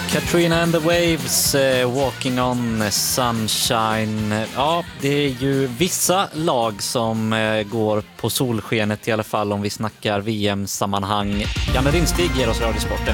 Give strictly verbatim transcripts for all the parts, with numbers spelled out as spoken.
Katrina and the Waves, uh, Walking on Sunshine. Ja, det är ju vissa lag som uh, går på solskenet i alla fall om vi snackar V M-sammanhang. Janne Rinstig ger oss Radiosporten.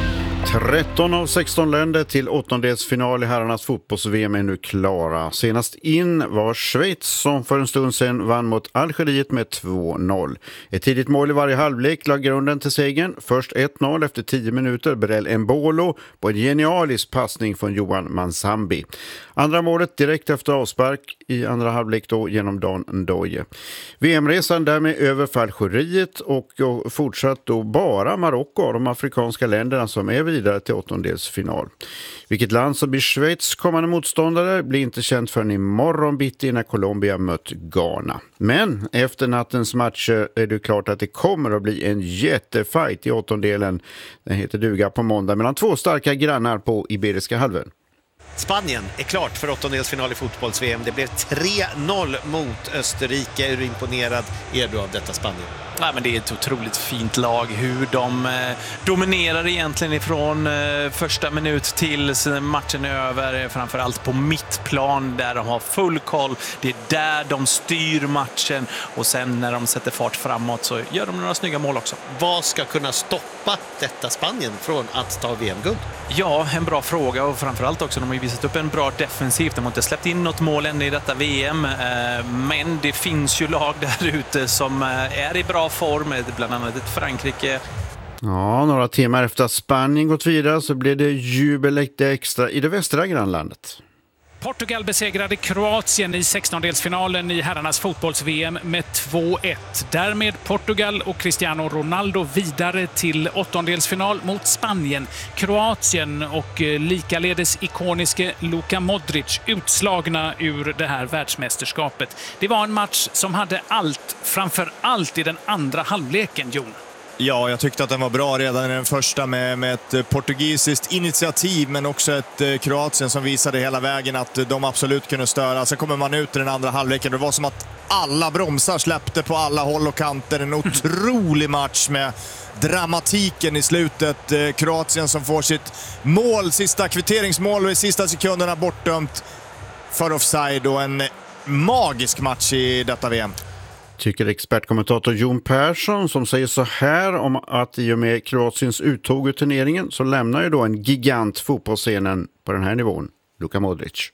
tretton av sexton länder till åttondelsfinal i herrarnas fotbolls-V M är nu klara. Senast in var Schweiz som för en stund sedan vann mot Algeriet med två noll. Ett tidigt mål i varje halvlek lag grunden till segern. Först ett noll efter tio minuter, Berel Mbolo på en genialisk passning från Johan Mansambi. Andra målet direkt efter avspark i andra halvlek då genom Dan Ndoye. V M-resan därmed över för Algeriet och fortsatt då bara Marocko och de afrikanska länderna som är vidare till åttondelsfinal. Vilket land som blir Schweiz kommande motståndare blir inte känt förrän imorgon bitti när Colombia mött Ghana. Men efter nattens matcher är det klart att det kommer att bli en jättefight i åttondelen. Den heter duga på måndag mellan två starka grannar på Iberiska halvön. Spanien är klart för åttondelsfinal i fotbolls-V M. Det blev tre noll mot Österrike. Är du imponerad är du av detta Spanien? Nej, men det är ett otroligt fint lag. Hur de eh, dominerar egentligen ifrån eh, första minut till matchen är över. Framförallt på mittplan där de har full koll. Det är där de styr matchen. Och sen när de sätter fart framåt så gör de några snygga mål också. Vad ska kunna stoppa detta Spanien från att ta V M-guld? Ja, en bra fråga och framförallt också de har ju visat upp en bra defensiv. De har inte släppt in något mål än i detta V M. Eh, men det finns ju lag där ute som eh, är i bra form, bland annat ett Frankrike. Ja, några timmar efter att Spanien gått vidare så blev det jubel extra i det västra grannlandet. Portugal besegrade Kroatien i sextondelsfinalen i herrarnas fotbolls-V M med två ett. Därmed Portugal och Cristiano Ronaldo vidare till åttondelsfinal mot Spanien. Kroatien och likaledes ikoniske Luka Modric utslagna ur det här världsmästerskapet. Det var en match som hade allt, framför allt i den andra halvleken, Jon. Ja, jag tyckte att den var bra redan i den första med, med ett portugisiskt initiativ men också ett eh, Kroatien som visade hela vägen att de absolut kunde störa. Sen kommer man ut i den andra halvleken. Det var som att alla bromsar släppte på alla håll och kanter. En otrolig match med dramatiken i slutet. Eh, Kroatien som får sitt mål, sista kvitteringsmål och i sista sekunderna bortdömt för offside och en magisk match i detta V M. Tycker expertkommentator Jon Persson som säger så här om att i och med Kroatiens uttåg ur turneringen så lämnar ju då en gigant fotbollsscenen på den här nivån, Luka Modric.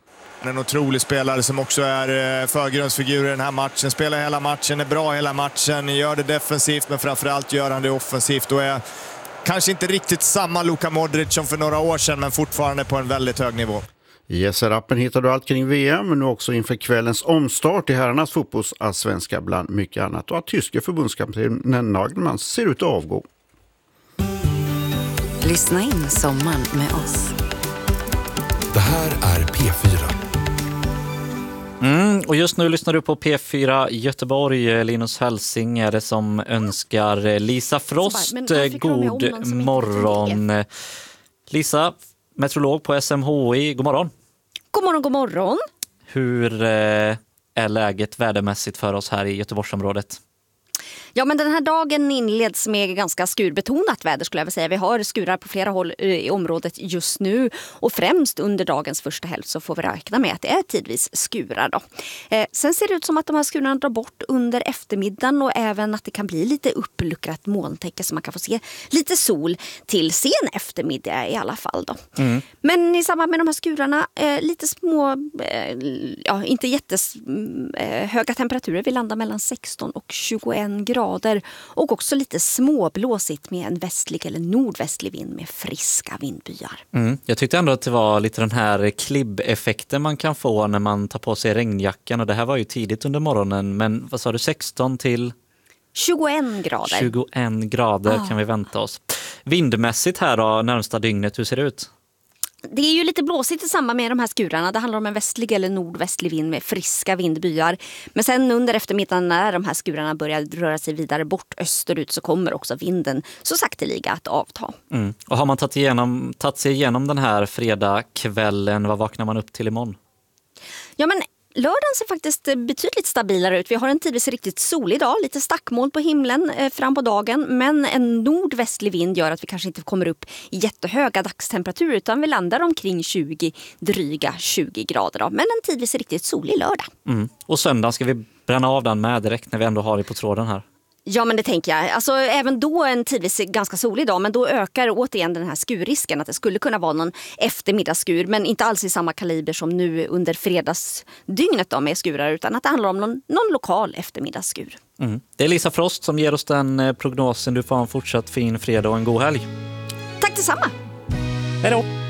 En otrolig spelare som också är förgrundsfigur i den här matchen. Spelar hela matchen, är bra hela matchen, gör det defensivt men framförallt gör han det offensivt och är kanske inte riktigt samma Luka Modric som för några år sedan men fortfarande på en väldigt hög nivå. I S R-appen hittar du allt kring V M men nu också inför kvällens omstart i herrarnas fotbollsallsvenska bland mycket annat och att tyska förbundskaptenen Nagelsmann ser ut att avgå. Lyssna in sommaren med oss. Det här är P fyra. Mm, och just nu lyssnar du på P fyra Göteborg. Linus Hälsing är det som önskar Lisa Frost god morgon. Lisa, meteorolog på S M H I, god morgon. God morgon, god morgon. Hur eh, är läget vädermässigt för oss här i Göteborgsområdet? Ja, men den här dagen inleds med ganska skurbetonat väder skulle jag vilja säga. Vi har skurar på flera håll i området just nu och främst under dagens första hälft så får vi räkna med att det är tidvis skurar då. Eh, sen ser det ut som att de här skurarna drar bort under eftermiddagen och även att det kan bli lite uppluckrat molntäcke så man kan få se lite sol till sen eftermiddag i alla fall då. Mm. Men i samband med de här skurarna eh, lite små, eh, ja inte jättehöga eh, temperaturer. Vi landar mellan sexton och tjugoen grader. Och också lite småblåsigt med en västlig eller nordvästlig vind med friska vindbyar. Mm. Jag tyckte ändå att det var lite den här klibbeffekten man kan få när man tar på sig regnjackan. Och det här var ju tidigt under morgonen. Men vad sa du, sexton till? tjugoen grader. tjugoen grader ah. kan vi vänta oss. Vindmässigt här då, närmsta dygnet, hur ser det ut? Det är ju lite blåsigt i samband med de här skurarna. Det handlar om en västlig eller nordvästlig vind med friska vindbyar. Men sen under eftermiddagen när de här skurarna börjar röra sig vidare bort österut så kommer också vinden så sakteliga att avta. Mm. Och har man tagit, igenom, tagit sig igenom den här fredagskvällen, vad vaknar man upp till imorgon? Ja, men Lördagen ser faktiskt betydligt stabilare ut. Vi har en tidvis riktigt solig dag, lite stackmoln på himlen eh, fram på dagen, men en nordvästlig vind gör att vi kanske inte kommer upp i jättehöga dagstemperaturer utan vi landar omkring tjugo, dryga tjugo grader. Då. Men en tidvis riktigt solig lördag. Mm. Och söndag ska vi bränna av den med direkt när vi ändå har det på tråden här. Ja, men det tänker jag. Alltså, även då en tidvis ganska solig dag, men då ökar återigen den här skurrisken att det skulle kunna vara någon eftermiddagsskur, men inte alls i samma kaliber som nu under fredagsdygnet då med skurar, utan att det handlar om någon, någon lokal eftermiddagsskur. Mm. Det är Lisa Frost som ger oss den prognosen. Du får ha en fortsatt fin fredag och en god helg. Tack detsamma! Hej då!